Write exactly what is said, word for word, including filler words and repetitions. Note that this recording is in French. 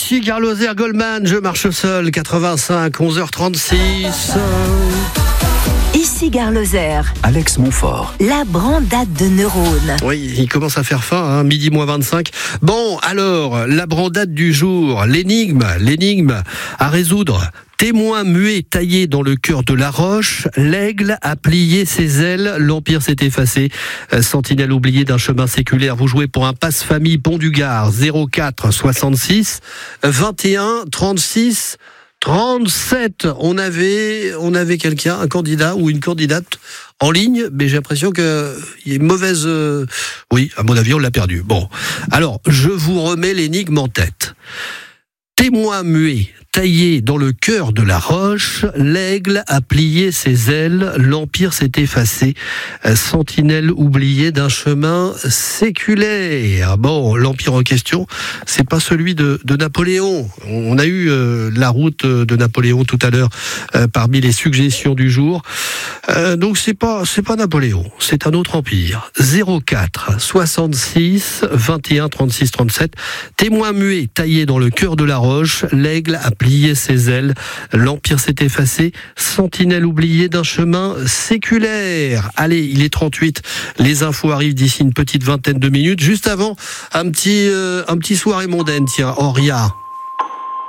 Ici Carlos Goldman, je marche seul, quatre-vingt-cinq, onze heures trente-six. Ici Gare Lozère. Alex Montfort. La brandade de neurones. Oui, il commence à faire faim, hein, midi moins vingt-cinq. Bon, alors, la brandade du jour, l'énigme, l'énigme à résoudre. Témoin muet taillé dans le cœur de la roche, l'aigle a plié ses ailes, l'empire s'est effacé. Sentinelle oubliée d'un chemin séculaire, vous jouez pour un passe-famille Pont du Gard, zéro quatre soixante-six vingt et un trente-six trente-sept. On avait, on avait quelqu'un, un candidat ou une candidate en ligne, mais j'ai l'impression qu'il y a une mauvaise... Euh... Oui, à mon avis, on l'a perdu. Bon, alors, je vous remets l'énigme en tête. Témoin muet, taillé dans le cœur de la roche, l'aigle a plié ses ailes, l'empire s'est effacé. Sentinelle oubliée d'un chemin séculaire. Bon, l'empire en question, c'est pas celui de, de Napoléon. On a eu euh, la route de Napoléon tout à l'heure euh, parmi les suggestions du jour. Euh, donc c'est pas c'est pas Napoléon, c'est un autre empire. zéro quatre soixante-six vingt et un trente-six trente-sept. Témoin muet, taillé dans le cœur de la roche, l'aigle a plié ses ailes, l'empire s'est effacé, sentinelle oubliée d'un chemin séculaire. Allez, il est trente-huit, les infos arrivent d'ici une petite vingtaine de minutes. Juste avant, un petit, euh, un petit soirée mondaine, tiens, Oria.